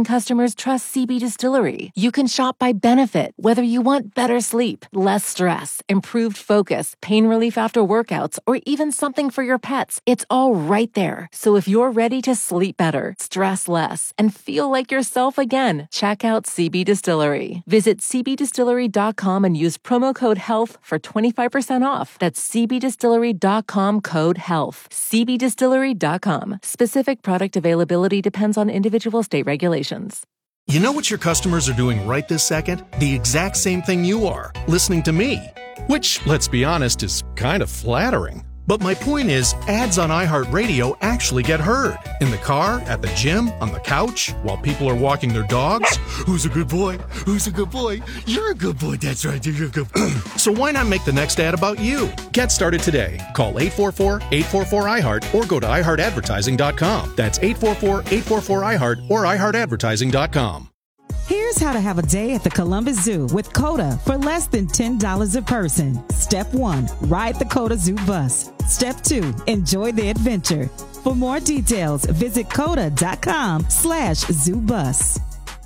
customers trust CB Distillery. You can shop by benefit, whether you want better sleep, less stress, improved focus, pain relief after workouts, or even something for your pets. It's all right there. So if you're ready to sleep better, stress less, and feel like yourself again, check out CB Distillery. Visit cbdistillery.com and use promo code HEALTH for 25% off. That's cbdistillery.com code HEALTH. cbdistillery.com. Specific product availability depends on individual state regulations. You know what your customers are doing right this second? The exact same thing you are, listening to me. Which, let's be honest, is kind of flattering. But my point is, ads on iHeartRadio actually get heard. In the car, at the gym, on the couch, while people are walking their dogs. Who's a good boy? Who's a good boy? You're a good boy, that's right, you're a good boy. So why not make the next ad about you? Get started today. Call 844-844-iHeart or go to iHeartAdvertising.com. That's 844-844-iHeart or iHeartAdvertising.com. Here's how to have a day at the Columbus Zoo with COTA for less than $10 a person. Step 1, ride the COTA Zoo bus. Step 2, enjoy the adventure. For more details, visit COTA.com/ZooBus.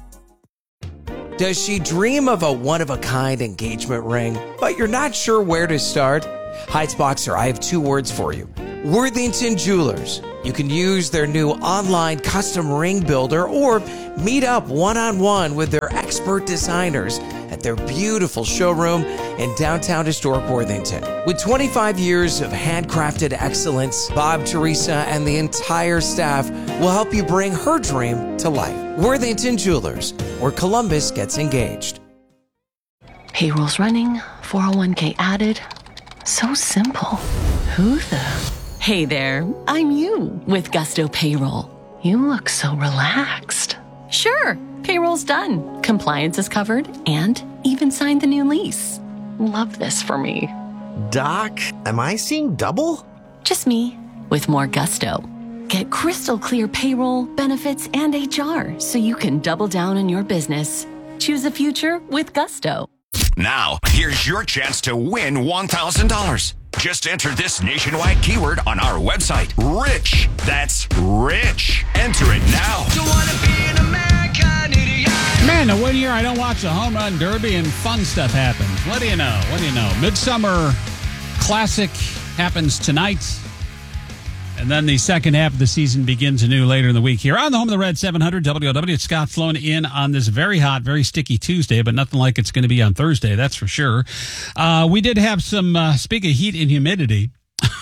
Does she dream of a one-of-a-kind engagement ring, but you're not sure where to start? Heights Boxer, I have 2 words for you. Worthington Jewelers. You can use their new online custom ring builder or meet up one-on-one with their expert designers at their beautiful showroom in downtown historic Worthington. With 25 years of handcrafted excellence, Bob, Teresa, and the entire staff will help you bring her dream to life. Worthington Jewelers, where Columbus gets engaged. Payroll's running, 401k added. So simple. Who the... Hey there, I'm you with Gusto Payroll. You look so relaxed. Sure, payroll's done. Compliance is covered and even signed the new lease. Love this for me. Doc, am I seeing double? Just me with more Gusto. Get crystal clear payroll, benefits, and HR so you can double down on your business. Choose a future with Gusto. Now, here's your chance to win $1,000. Just enter this nationwide keyword on our website, RICH. That's RICH. Enter it now. Don't wanna be an American idiot. Man, the one year I don't watch the home run derby and fun stuff happens. What do you know? Midsummer Classic happens tonight. And then the second half of the season begins anew later in the week here on the home of the Red 700 WOW. It's Scott Sloan in on this very hot, very sticky Tuesday, but nothing like it's going to be on Thursday, that's for sure. We did have some, speak of heat and humidity.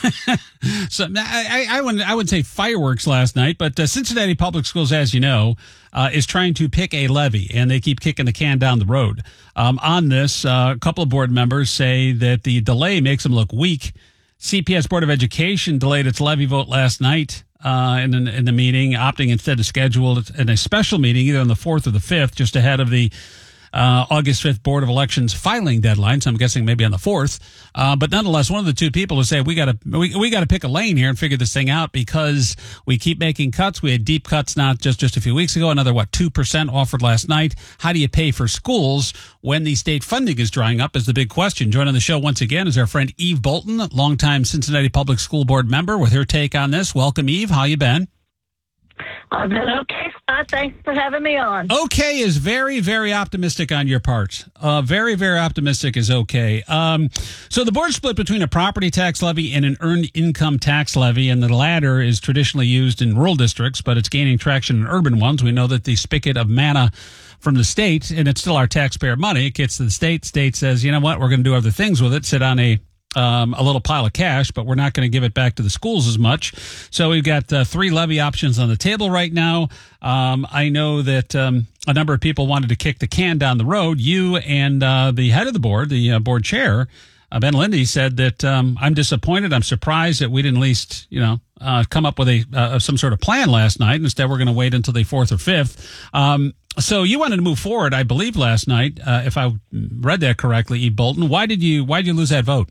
So I wouldn't say fireworks last night, but Cincinnati Public Schools, as you know, is trying to pick a levy, and they keep kicking the can down the road. On this, a couple of board members say that the delay makes them look weak. CPS Board of Education delayed its levy vote last night in the meeting, opting instead to schedule it in a special meeting either on the 4th or the 5th, just ahead of the August 5th Board of Elections filing deadline. So I'm guessing maybe on the 4th. But nonetheless, one of the two people who say we got to pick a lane here and figure this thing out because we keep making cuts. We had deep cuts not just a few weeks ago. Another 2% offered last night. How do you pay for schools when the state funding is drying up is the big question. Joining the show once again is our friend Eve Bolton, longtime Cincinnati Public School Board member, with her take on this. Welcome, Eve. How you been? I've been okay, Scott. Thanks for having me on. Okay is very, very optimistic on your part. Very, very optimistic is okay. So the board split between a property tax levy and an earned income tax levy, and the latter is traditionally used in rural districts, but it's gaining traction in urban ones. We know that the spigot of manna from the state, and it's still our taxpayer money, it gets to the state. State says, you know what, we're going to do other things with it, sit on a little pile of cash, but we're not going to give it back to the schools as much. So we've got 3 levy options on the table right now. I know that a number of people wanted to kick the can down the road. You and the head of the board, the board chair, Ben Lindy, said that I'm disappointed. I'm surprised that we didn't at least, come up with some sort of plan last night. Instead, we're going to wait until the 4th or 5th. So you wanted to move forward, I believe, last night, if I read that correctly, Eve Bolton. Why did you lose that vote?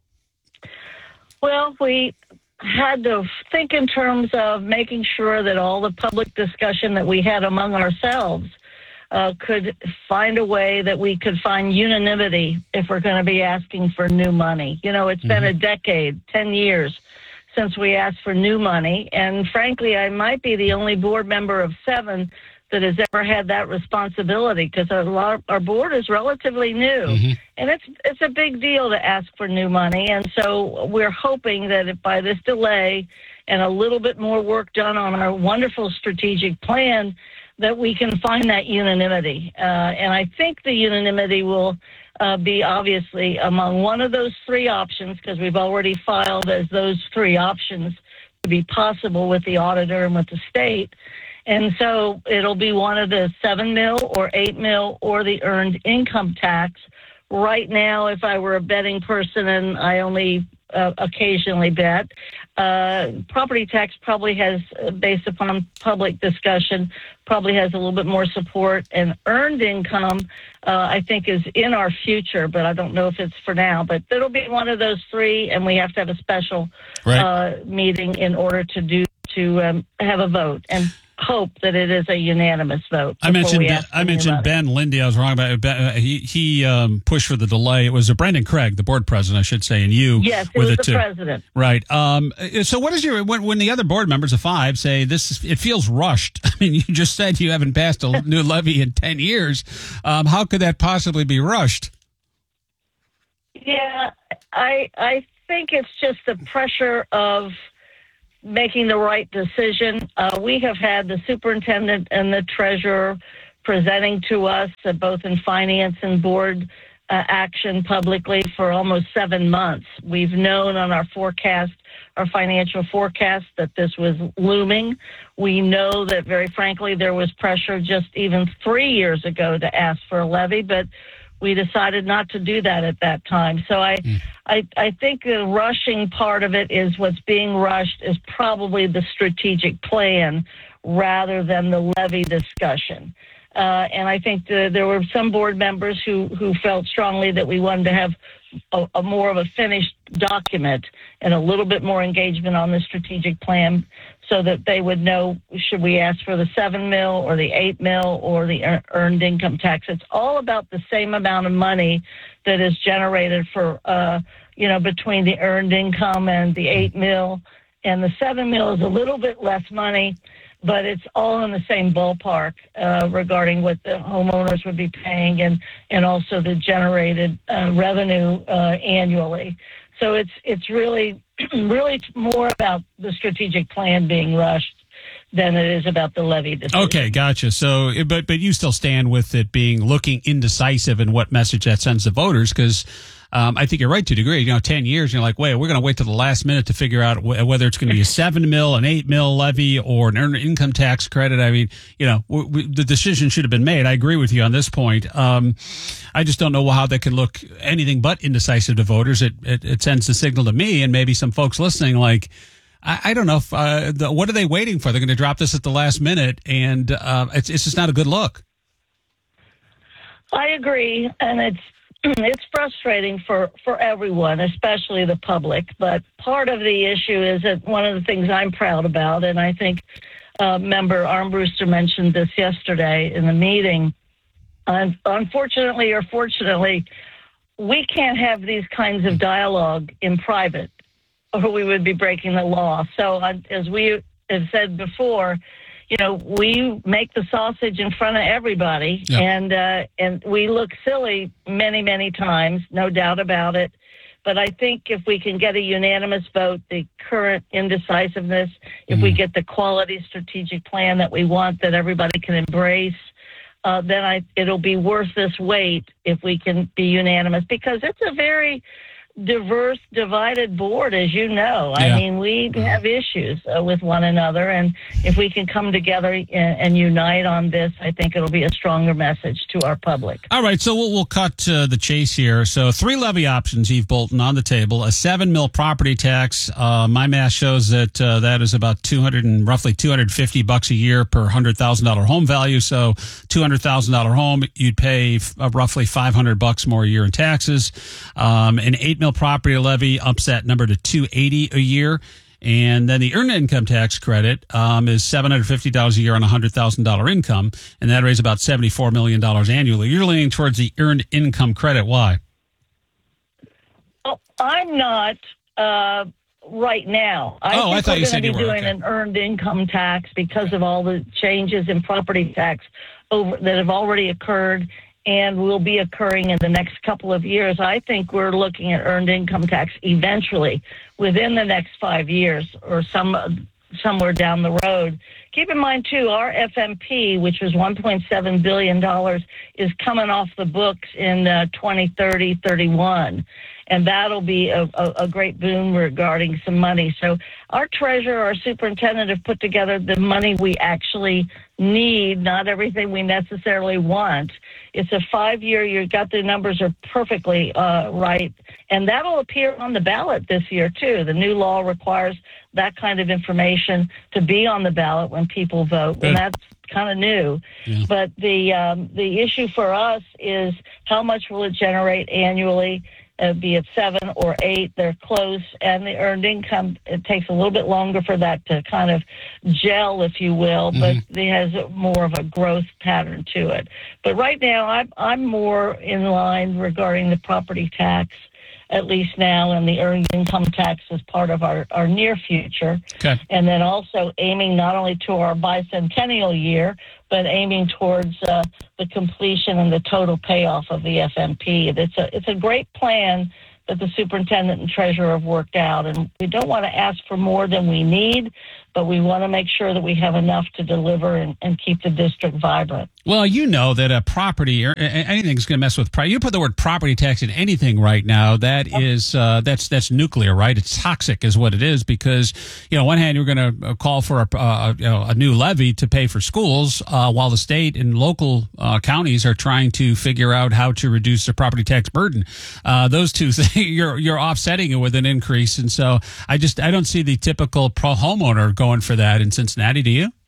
Well, we had to think in terms of making sure that all the public discussion that we had among ourselves could find a way that we could find unanimity if we're going to be asking for new money. It's been a decade, 10 years since we asked for new money. And frankly, I might be the only board member of 7 that has ever had that responsibility, because our board is relatively new, and it's a big deal to ask for new money. And so we're hoping that if by this delay and a little bit more work done on our wonderful strategic plan, that we can find that unanimity. And I think the unanimity will be obviously among one of those three options, because we've already filed as those three options to be possible with the auditor and with the state. And so it'll be one of the 7 mil or 8 mil or the earned income tax. Right now, if I were a betting person, and I only occasionally bet, property tax probably has, based upon public discussion, probably has a little bit more support. And earned income, I think, is in our future, but I don't know if it's for now. But it'll be one of those three, and we have to have a special meeting in order to have a vote, and hope that it is a unanimous vote. I mentioned Ben Lindy. I was wrong about it. He pushed for the delay. It was Brendan Craig, the board president, I should say, and you. Yes, it with was it the too. president. Right. So what is when the other board members of 5 say it feels rushed? I mean, you just said you haven't passed a new levy in 10 years. How could that possibly be rushed? Yeah, I think it's just the pressure of making the right decision. We have had the superintendent and the treasurer presenting to us, both in finance and board action publicly, for almost 7 months. We've known on our forecast, our financial forecast, that this was looming. We know that, very frankly, there was pressure just even 3 years ago to ask for a levy, but we decided not to do that at that time. So I think the rushing part of it is what's being rushed is probably the strategic plan rather than the levy discussion. And I think there were some board members who felt strongly that we wanted to have a more of a finished document and a little bit more engagement on the strategic plan, so that they would know, should we ask for the 7 mil or the 8 mil or the earned income tax? It's all about the same amount of money that is generated for, between the earned income and the 8 mil. And the 7 mil is a little bit less money, but it's all in the same ballpark regarding what the homeowners would be paying and also the generated revenue annually. So it's really more about the strategic plan being rushed than it is about the levy decision. Okay, gotcha. So, but you still stand with it being looking indecisive and what message that sends to voters, because I think you're right to a degree. 10 years, you're like, wait, we're going to wait till the last minute to figure out whether it's going to be a 7 mil, an 8 mil levy, or an earned income tax credit. I mean, the decision should have been made. I agree with you on this point. I just don't know how that can look anything but indecisive to voters. It sends the signal to me and maybe some folks listening, like, I don't know if what are they waiting for? They're going to drop this at the last minute, and it's just not a good look. I agree, and it's frustrating for everyone, especially the public. But part of the issue is that one of the things I'm proud about, and I think member Armbruster mentioned this yesterday in the meeting, unfortunately or fortunately, we can't have these kinds of dialogue in private, or we would be breaking the law. So as we have said before, we make the sausage in front of everybody, and we look silly many, many times, no doubt about it. But I think if we can get a unanimous vote, the current indecisiveness, if we get the quality strategic plan that we want, that everybody can embrace, then it'll be worth this wait if we can be unanimous, because it's a very diverse, divided board, as you know. I mean, we have issues with one another, and if we can come together and unite on this, I think it'll be a stronger message to our public. All right, so we'll cut to the chase here. So 3 levy options, Eve Bolton, on the table. A 7 mil property tax. My math shows that that is about roughly $250 a year per $100,000 home value. So $200,000 home, you'd pay roughly $500 more a year in taxes. An 8 mil property levy ups that number to $280 a year. And then the earned income tax credit is $750 a year on $100,000 income, and that raises about $74 million annually. You're leaning towards the earned income credit. Why? Well, I'm not right now. I think thought you we're said going to you be were. doing Okay. an earned income tax because of all the changes in property tax that have already occurred and will be occurring in the next couple of years. I think we're looking at earned income tax eventually within the next 5 years or somewhere down the road. Keep in mind, too, our FMP, which was $1.7 billion, is coming off the books in 2030-31. And that'll be a great boom regarding some money. So our treasurer, our superintendent have put together the money we actually need, not everything we necessarily want. It's a 5-year, you've got the numbers are perfectly right. And that'll appear on the ballot this year, too. The new law requires that kind of information to be on the ballot when people vote. And that's kind of new. Yeah. But the issue for us is how much will it generate annually? Be it 7 or 8, they're close, and the earned income, it takes a little bit longer for that to kind of gel, if you will, but it has more of a growth pattern to it. But right now, I'm more in line regarding the property tax, at least now, and the earned income tax is part of our near future. Okay. And then also aiming not only to our bicentennial year, but aiming towards the completion and the total payoff of the FMP. It's a great plan that the superintendent and treasurer have worked out, and we don't want to ask for more than we need, but we want to make sure that we have enough to deliver and keep the district vibrant. Well, you know that a property or anything's going to mess with price. You put the word property tax in anything right now, that is that's nuclear, right? It's toxic, is what it is. Because on one hand, you're going to call for a new levy to pay for schools, while the state and local counties are trying to figure out how to reduce their property tax burden. Those two things, you're offsetting it with an increase, and so I don't see the typical pro homeowner going for that in Cincinnati. Do you?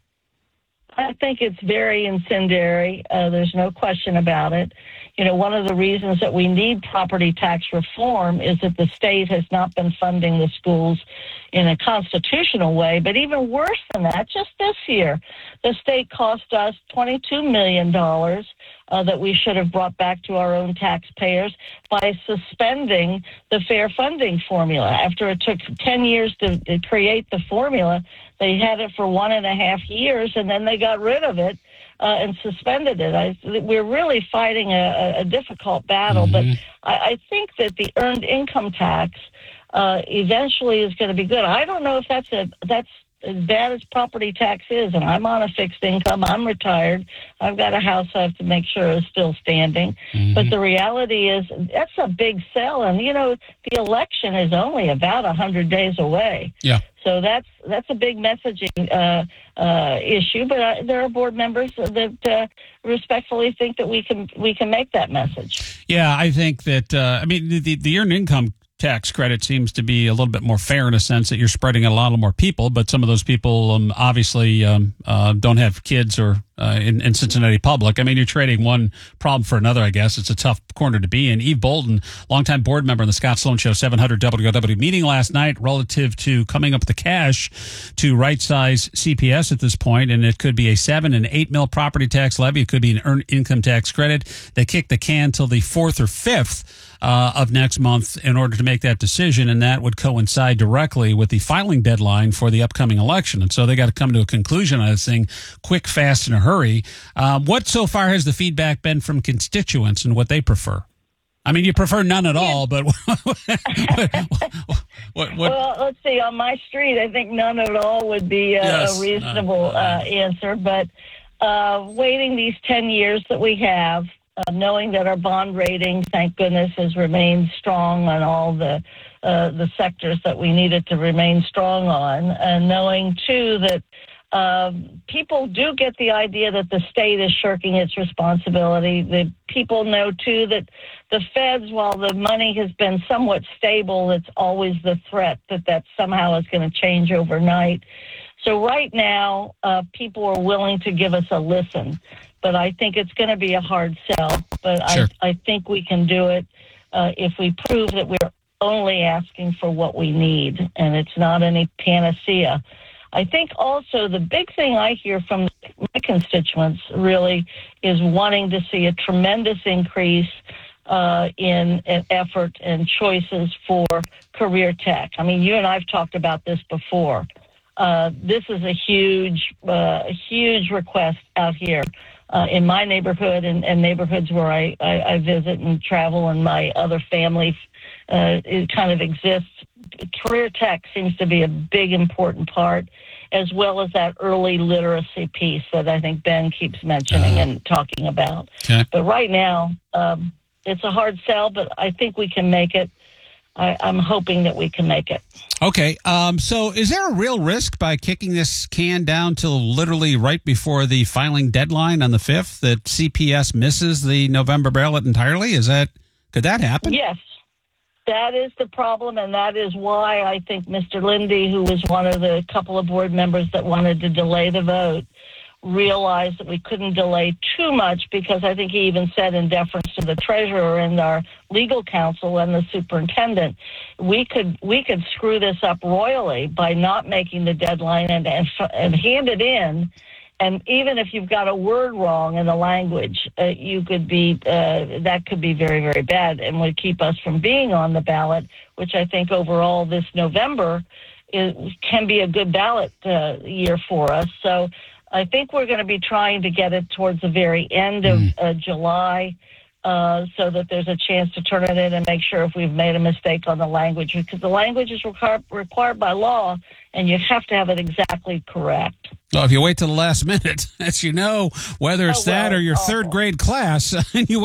I think it's very incendiary. There's no question about it. One of the reasons that we need property tax reform is that the state has not been funding the schools in a constitutional way. But even worse than that, just this year, the state cost us $22 million that we should have brought back to our own taxpayers by suspending the fair funding formula. After it took 10 years to create the formula, they had it for 1.5 years, and then they got rid of it and suspended it. We're really fighting a difficult battle, but I think that the earned income tax eventually is going to be good. I don't know if that's as bad as property tax is, and I'm on a fixed income. I'm retired. I've got a house I have to make sure is still standing. But the reality is that's a big sell, and the election is only about 100 days away. Yeah. So that's a big messaging issue. But there are board members that respectfully think that we can make that message. Yeah, I think that the earned income tax credit seems to be a little bit more fair in a sense that you're spreading it a lot more people, but some of those people obviously don't have kids or in Cincinnati Public. I mean, you're trading one problem for another, I guess. It's a tough corner to be in. Eve Bolton, longtime board member on the Scott Sloan Show, 700 WOW, meeting last night relative to coming up with the cash to right-size CPS at this point, and it could be a 7 and 8 mil property tax levy. It could be an earned income tax credit. They kick the can till the 4th or 5th of next month in order to make that decision, and that would coincide directly with the filing deadline for the upcoming election. And so they got to come to a conclusion on this thing quick, fast, in a hurry. What so far has the feedback been from constituents and what they prefer? I mean, you prefer none at all, but what? Well, let's see. On my street, I think none at all would be a reasonable answer. But waiting these 10 years that we have, knowing that our bond rating, thank goodness, has remained strong on all the sectors that we needed to remain strong on, and knowing, too, that people do get the idea that the state is shirking its responsibility. The people know, too, that the feds, while the money has been somewhat stable, it's always the threat that somehow is going to change overnight. So right now, people are willing to give us a listen. But I think it's going to be a hard sell. But sure. I think we can do it if we prove that we're only asking for what we need, and it's not any panacea. I think also the big thing I hear from my constituents really is wanting to see a tremendous increase in an effort and choices for career tech. I mean, you and I've talked about this before. This is a huge request out here in my neighborhood and neighborhoods where I visit and travel, and my other family it kind of exists. Career tech seems to be a big, important part, as well as that early literacy piece that I think Ben keeps mentioning and talking about. Okay. But right now, it's a hard sell, but I think we can make it. I'm hoping that we can make it. Okay. So is there a real risk by kicking this can down till literally right before the filing deadline on the 5th that CPS misses the November ballot entirely? Could that happen? Yes. That is the problem, and that is why I think Mr. Lindy, who was one of the couple of board members that wanted to delay the vote, realized that we couldn't delay too much, because I think he even said, in deference to the treasurer and our legal counsel and the superintendent, we could screw this up royally by not making the deadline and hand it in. And even if you've got a word wrong in the language, you could be that could be very, very bad and would keep us from being on the ballot, which I think overall this November can be a good ballot year for us. So I think we're going to be trying to get it towards the very end of July, so that there's a chance to turn it in and make sure if we've made a mistake on the language, because the language is required by law, and you have to have it exactly correct. Well, if you wait till the last minute, as you know, whether it's that or your third grade class, and you